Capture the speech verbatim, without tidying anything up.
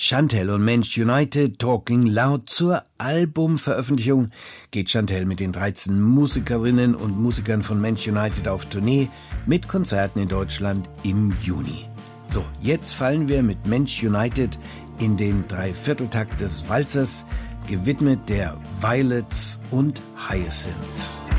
Chantelle und Mensch United, Talking Loud. Zur Albumveröffentlichung geht Chantelle mit den dreizehn Musikerinnen und Musikern von Mensch United auf Tournee mit Konzerten in Deutschland im Juni. So, jetzt fallen wir mit Mensch United in den Dreivierteltakt des Walzers, gewidmet der Violets und Hyacinths.